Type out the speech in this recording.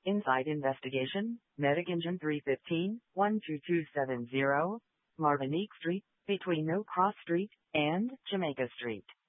Inside investigation, Medic Engine 315, 12270, Martinique Street, between No Cross Street and Jamaica Street.